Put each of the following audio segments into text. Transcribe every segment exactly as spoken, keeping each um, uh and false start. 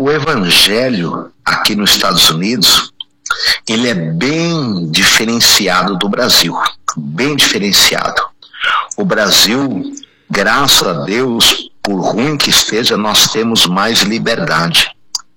o evangelho aqui nos Estados Unidos, ele é bem diferenciado do Brasil, bem diferenciado. O Brasil, graças a Deus, por ruim que esteja, nós temos mais liberdade.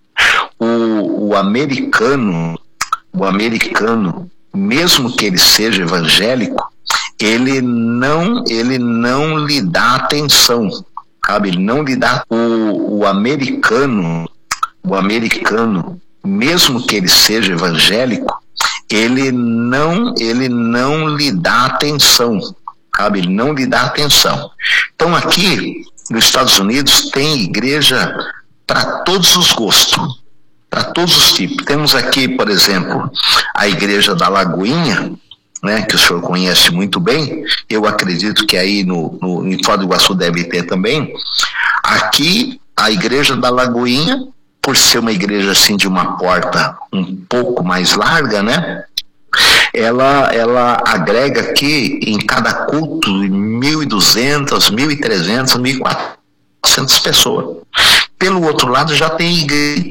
O, o americano, o americano, mesmo que ele seja evangélico, ele não, ele não lhe dá atenção, sabe? Ele não lhe dá. O, o americano, o americano, mesmo que ele seja evangélico, ele não, ele não lhe dá atenção, sabe? Ele não lhe dá atenção. Então aqui nos Estados Unidos tem igreja para todos os gostos, para todos os tipos. Temos aqui, por exemplo, a igreja da Lagoinha, né, que o senhor conhece muito bem. Eu acredito que aí no, no, em Foz do Iguaçu deve ter também. Aqui, a igreja da Lagoinha, por ser uma igreja assim de uma porta um pouco mais larga, né, ela, ela agrega aqui em cada culto mil e duzentas, mil e trezentas, mil e quatrocentas pessoas. Pelo outro lado já tem igreja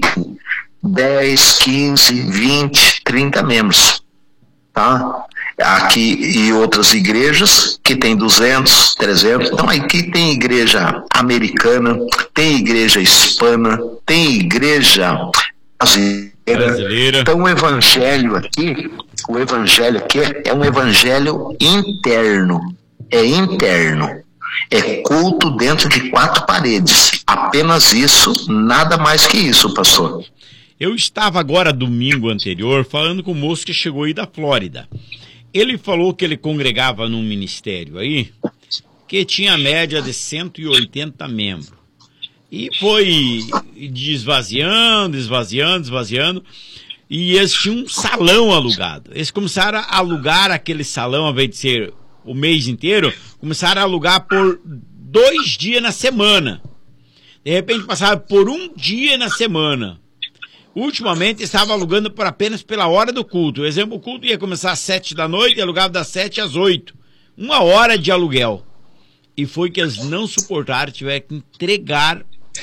dez, quinze, vinte, trinta membros, tá? Aqui e outras igrejas que tem duzentos, trezentos. Então aqui tem igreja americana, tem igreja hispana, tem igreja brasileira. brasileira. Então o evangelho aqui, o evangelho aqui é um evangelho interno, é interno, é culto dentro de quatro paredes, apenas isso, nada mais que isso, pastor. Eu estava agora, domingo anterior, falando com um moço que chegou aí da Flórida. Ele falou que ele congregava num ministério aí, que tinha média de cento e oitenta membros. E foi esvaziando, esvaziando, esvaziando. E eles tinham um salão alugado. Eles começaram a alugar aquele salão, ao invés de ser o mês inteiro, começaram a alugar por dois dias na semana. De repente passaram por um dia na semana. Ultimamente estava alugando por apenas pela hora do culto. Por exemplo, o culto ia começar às sete da noite e alugava das sete às oito. Uma hora de aluguel. E foi que eles não suportaram, tiveram que entregar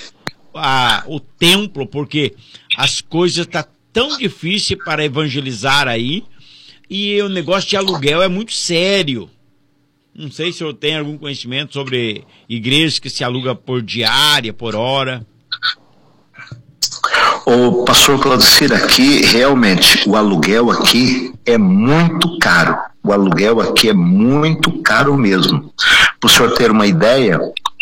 a, o templo, porque as coisas estão tá tão difíceis para evangelizar aí. E o negócio de aluguel é muito sério. Não sei se eu tenho algum conhecimento sobre igrejas que se alugam por diária, por hora. O pastor Claudicir, aqui realmente o aluguel aqui é muito caro. O aluguel aqui é muito caro mesmo. Para o senhor ter uma ideia,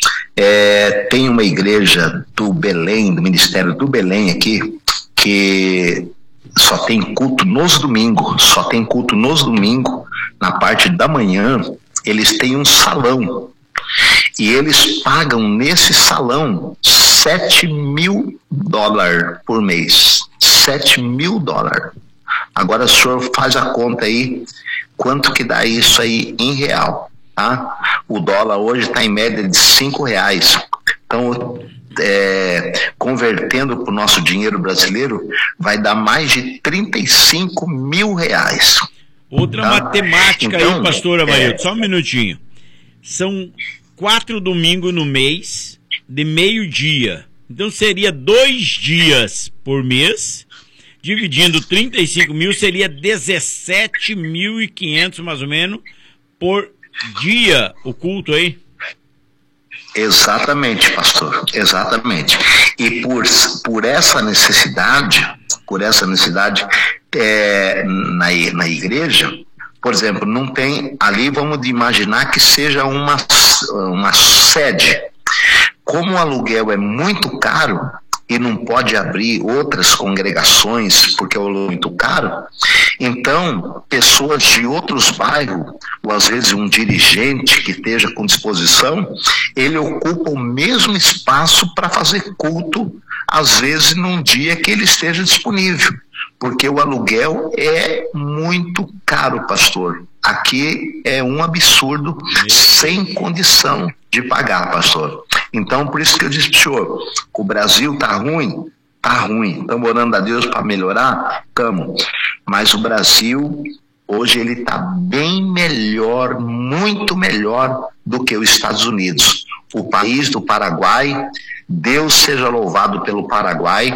é, tem uma igreja do Belém, do Ministério do Belém aqui, que só tem culto nos domingos, só tem culto nos domingos, na parte da manhã. Eles têm um salão e eles pagam nesse salão sete mil dólares por mês. Sete mil dólares. Agora o senhor faz a conta aí, quanto que dá isso aí em real, tá? O dólar hoje está em média de cinco reais. Então, é, convertendo para o nosso dinheiro brasileiro, vai dar mais de trinta e cinco mil reais. Outra tá? matemática então, aí, pastora Maria, é... só um minutinho. São quatro domingos no mês, de meio-dia. Então seria dois dias por mês, dividindo trinta e cinco mil, seria dezessete mil e quinhentos mais ou menos por dia o culto aí. Exatamente, pastor, exatamente. E por, por essa necessidade, por essa necessidade é, na, na igreja, por exemplo, não tem, ali vamos imaginar que seja uma, uma sede. Como o aluguel é muito caro e não pode abrir outras congregações porque o aluguel é muito caro, então pessoas de outros bairros, ou às vezes um dirigente que esteja com disposição, ele ocupa o mesmo espaço para fazer culto, às vezes num dia que ele esteja disponível, porque o aluguel é muito caro, pastor. Aqui é um absurdo, sem condição de pagar, pastor. Então, por isso que eu disse para o senhor, o Brasil está ruim? Está ruim. Estamos orando a Deus para melhorar? Estamos. Mas o Brasil, hoje, ele está bem melhor, muito melhor do que os Estados Unidos. O país do Paraguai, Deus seja louvado pelo Paraguai,